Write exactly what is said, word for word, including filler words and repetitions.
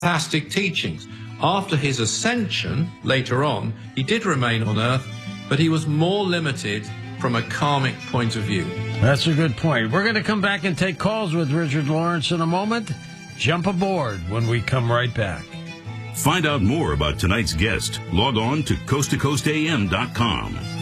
fantastic teachings. After his ascension, later on, he did remain on earth, but he was more limited from a karmic point of view. That's a good point. We're going to come back and take calls with Richard Lawrence in a moment. Jump aboard when we come right back. Find out more about tonight's guest. Log on to coast to coast A M dot com.